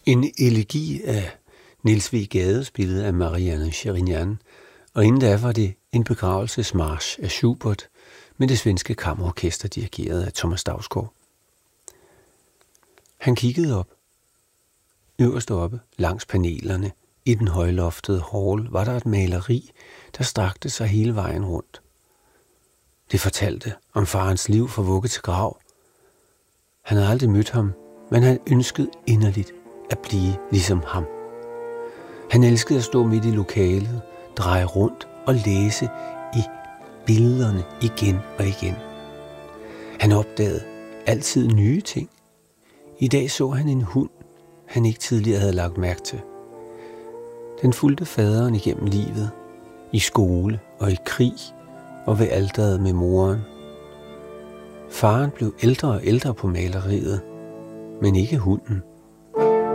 En elegi af Niels W. Gade, spillet af Marianne Sherinian, og inden da var det en begravelsesmarch af Schubert med det svenske kammerorkester dirigeret af Thomas Dausgaard. Han kiggede op. Øverst oppe, langs panelerne, i den højloftede hall, var der et maleri, der strakte sig hele vejen rundt. Det fortalte om farens liv fra vugge til grav. Han havde aldrig mødt ham, men han ønskede inderligt at blive ligesom ham. Han elskede at stå midt i lokalet, dreje rundt og læse i billederne igen og igen. Han opdagede altid nye ting. I dag så han en hund, han ikke tidligere havde lagt mærke til. Den fulgte faderen igennem livet, i skole og i krig og ved alteret med moren. Faren blev ældre og ældre på maleriet, men ikke hunden.